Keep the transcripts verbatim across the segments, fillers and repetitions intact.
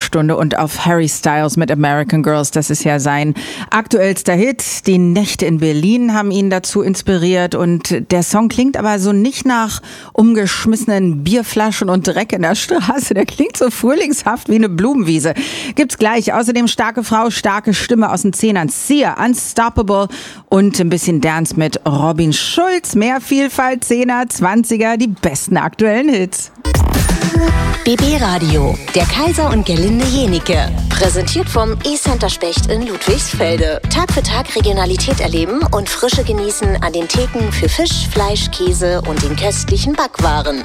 Stunde und auf Harry Styles mit American Girls. Das ist ja sein aktuellster Hit. Die Nächte in Berlin haben ihn dazu inspiriert und der Song klingt aber so nicht nach umgeschmissenen Bierflaschen und Dreck in der Straße. Der klingt so frühlingshaft wie eine Blumenwiese. Gibt's gleich. Außerdem starke Frau, starke Stimme aus den Zehnern. Sia, Unstoppable und ein bisschen Dance mit Robin Schulz. Mehr Vielfalt, Zehner, Zwanziger, die besten aktuellen Hits. B B Radio, der Kaiser und Gerlinde Jenike. Präsentiert vom E-Center Specht in Ludwigsfelde. Tag für Tag Regionalität erleben und Frische genießen an den Theken für Fisch, Fleisch, Käse und den köstlichen Backwaren.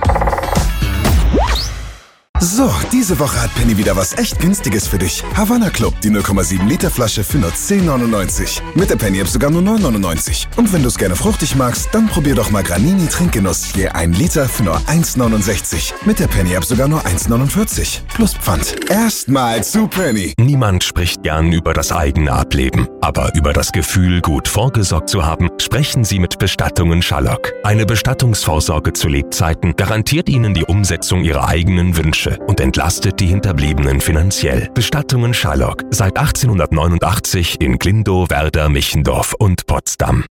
So, diese Woche hat Penny wieder was echt Günstiges für dich. Havanna Club, die null Komma sieben Liter Flasche für nur zehn neunundneunzig. Mit der Penny-App sogar nur neun neunundneunzig. Und wenn du es gerne fruchtig magst, dann probier doch mal Granini Trinkgenuss. Je ein Liter für nur eins neunundsechzig. Mit der Penny-App sogar nur eins neunundvierzig. Plus Pfand. Erstmal zu Penny. Niemand spricht gern über das eigene Ableben. Aber über das Gefühl, gut vorgesorgt zu haben, sprechen Sie mit Bestattungen Schallock. Eine Bestattungsvorsorge zu Lebzeiten garantiert Ihnen die Umsetzung Ihrer eigenen Wünsche und entlastet die Hinterbliebenen finanziell. Bestattungen Schallock. Seit achtzehnhundertneunundachtzig in Glindow, Werder, Michendorf und Potsdam.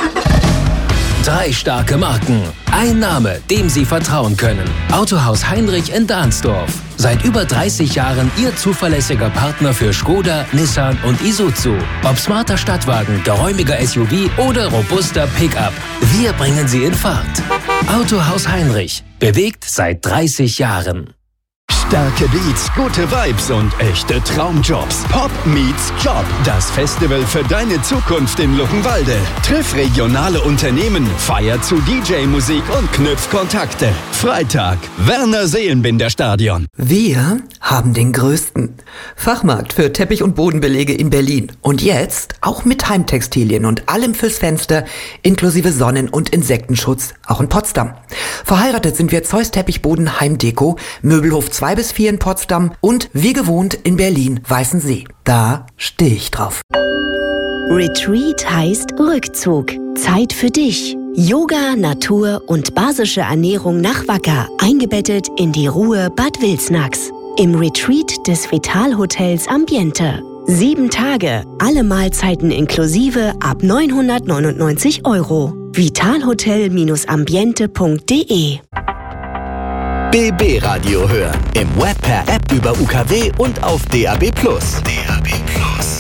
Drei starke Marken. Ein Name, dem Sie vertrauen können. Autohaus Heinrich in Dahnsdorf. Seit über dreißig Jahren Ihr zuverlässiger Partner für Skoda, Nissan und Isuzu. Ob smarter Stadtwagen, geräumiger S U V oder robuster Pickup. Wir bringen Sie in Fahrt. Autohaus Heinrich. Bewegt seit dreißig Jahren. Starke Beats, gute Vibes und echte Traumjobs. Pop meets Job. Das Festival für deine Zukunft in Luckenwalde. Triff regionale Unternehmen, feier zu D J-Musik und knüpf Kontakte. Freitag, Werner Seelenbinder Stadion. Wir haben den größten Fachmarkt für Teppich- und Bodenbelege in Berlin. Und jetzt auch mit Heimtextilien und allem fürs Fenster, inklusive Sonnen- und Insektenschutz, auch in Potsdam. Verheiratet sind wir Zeus Teppichboden Heimdeko, Möbelhof zwei bis vier in Potsdam und wie gewohnt in Berlin Weißensee. Da stehe ich drauf. Retreat heißt Rückzug. Zeit für dich. Yoga, Natur und basische Ernährung nach Wacker, eingebettet in die Ruhe Bad Wilsnax. Im Retreat des Vital-Hotels Ambiente. Sieben Tage, alle Mahlzeiten inklusive ab neunhundertneunundneunzig Euro. vitalhotel Ambiente punkt de. B B Radio hören. Im Web per App über U K W und auf D A B plus. D A B plus.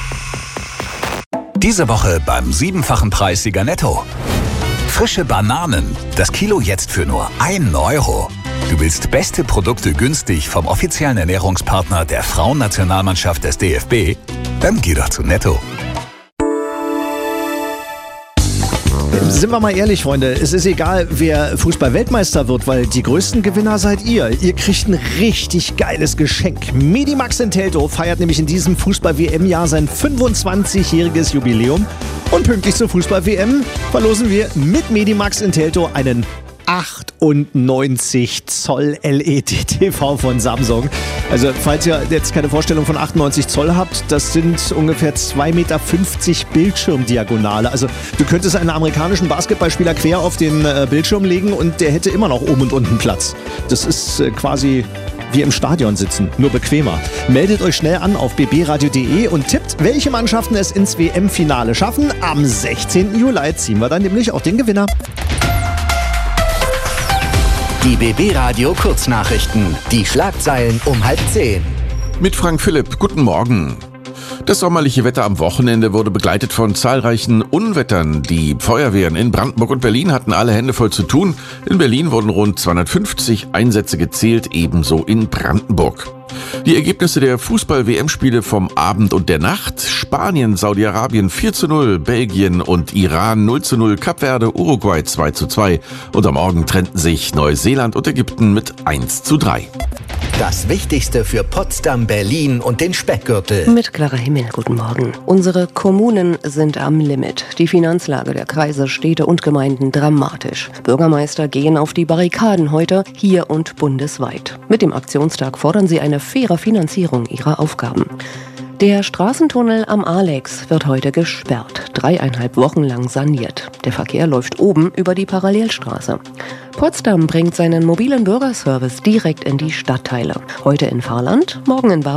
Diese Woche beim siebenfachen Preissieger Netto. Frische Bananen. Das Kilo jetzt für nur ein Euro. Du willst beste Produkte günstig vom offiziellen Ernährungspartner der Frauennationalmannschaft des D F B? Dann geh doch zu Netto. Sind wir mal ehrlich, Freunde, es ist egal, wer Fußball-Weltmeister wird, weil die größten Gewinner seid ihr. Ihr kriegt ein richtig geiles Geschenk. Medimax in Teltow feiert nämlich in diesem Fußball-W M-Jahr sein fünfundzwanzigjähriges Jubiläum. Und pünktlich zur Fußball-W M verlosen wir mit Medimax in Teltow einen achtundneunzig Zoll L E D-T V von Samsung. Also falls ihr jetzt keine Vorstellung von achtundneunzig Zoll habt, das sind ungefähr zwei Meter fünfzig Bildschirmdiagonale. Also du könntest einen amerikanischen Basketballspieler quer auf den äh, Bildschirm legen und der hätte immer noch oben und unten Platz. Das ist äh, quasi wie im Stadion sitzen, nur bequemer. Meldet euch schnell an auf b b radio punkt de und tippt, welche Mannschaften es ins W M-Finale schaffen. Am sechzehnten Juli ziehen wir dann nämlich auch den Gewinner. Die B B Radio Kurznachrichten. Die Schlagzeilen um halb zehn. Mit Frank Philipp, guten Morgen. Das sommerliche Wetter am Wochenende wurde begleitet von zahlreichen Unwettern. Die Feuerwehren in Brandenburg und Berlin hatten alle Hände voll zu tun. In Berlin wurden rund zweihundertfünfzig Einsätze gezählt, ebenso in Brandenburg. Die Ergebnisse der Fußball-W M-Spiele vom Abend und der Nacht: Spanien, Saudi-Arabien vier zu null, Belgien und Iran null zu null, Kap Verde, Uruguay zwei zu zwei und am Morgen trennten sich Neuseeland und Ägypten mit eins zu drei. Das Wichtigste für Potsdam, Berlin und den Speckgürtel. Mit Clara Himmel, guten Morgen. Unsere Kommunen sind am Limit. Die Finanzlage der Kreise, Städte und Gemeinden dramatisch. Bürgermeister gehen auf die Barrikaden heute, hier und bundesweit. Mit dem Aktionstag fordern sie eine faire Finanzierung ihrer Aufgaben. Der Straßentunnel am Alex wird heute gesperrt, dreieinhalb Wochen lang saniert. Der Verkehr läuft oben über die Parallelstraße. Potsdam bringt seinen mobilen Bürgerservice direkt in die Stadtteile. Heute in Fahrland, morgen in Bar